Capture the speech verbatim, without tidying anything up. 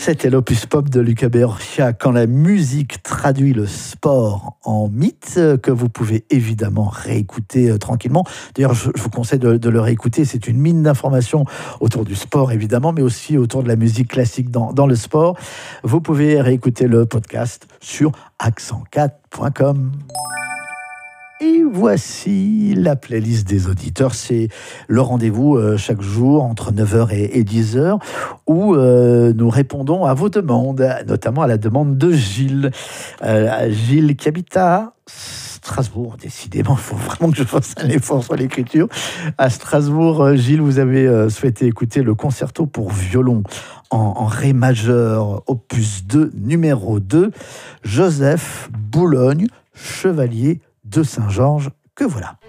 C'était l'opus pop de Luca Bercia, quand la musique traduit le sport en mythe, que vous pouvez évidemment réécouter euh, tranquillement. D'ailleurs, je, je vous conseille de, de le réécouter. C'est une mine d'informations autour du sport, évidemment, mais aussi autour de la musique classique dans, dans le sport. Vous pouvez réécouter le podcast sur accent quatre point com. Et voici la playlist des auditeurs. C'est le rendez-vous euh, chaque jour entre neuf heures et, et dix heures où euh, nous répondons à vos demandes, notamment à la demande de Gilles. Euh, Gilles qui habite à Strasbourg. Décidément, il faut vraiment que je fasse un effort sur l'écriture. À Strasbourg, Gilles, vous avez euh, souhaité écouter le concerto pour violon en, en ré majeur, opus deux, numéro deux, Joseph Boulogne, chevalier de Saint-Georges, que voilà.